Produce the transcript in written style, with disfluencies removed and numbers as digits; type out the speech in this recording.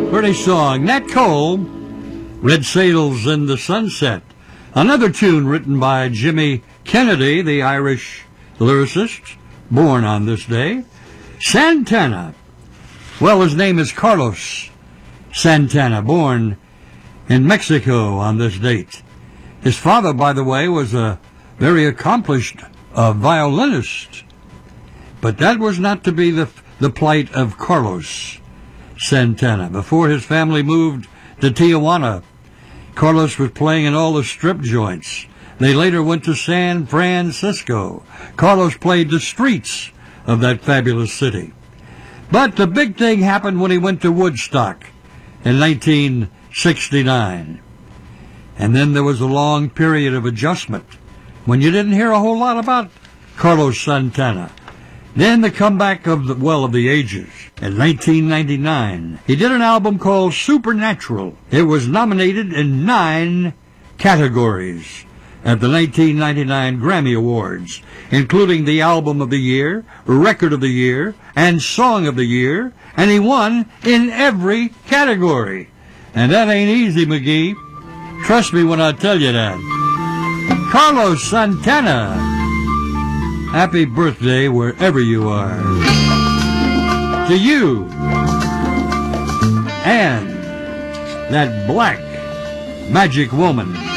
Pretty song. Nat Cole, Red Sails in the Sunset. Another tune written by Jimmy Kennedy, the Irish lyricist, born on this day. Santana. Well, his name is Carlos Santana, born in Mexico on this date. His father, by the way, was a very accomplished violinist. But that was not to be the plight of Carlos Santana. Before his family moved to Tijuana, Carlos was playing in all the strip joints. They later went to San Francisco. Carlos played the streets of that fabulous city. But the big thing happened when he went to Woodstock in 1969. And then there was a long period of adjustment when you didn't hear a whole lot about Carlos Santana. Then the comeback of the ages. In 1999, he did an album called Supernatural. It was nominated in 9 categories at the 1999 Grammy Awards, including the Album of the Year, Record of the Year, and Song of the Year, and he won in every category. And that ain't easy, McGee. Trust me when I tell you that. Carlos Santana. Happy birthday wherever you are. To you and that black magic woman.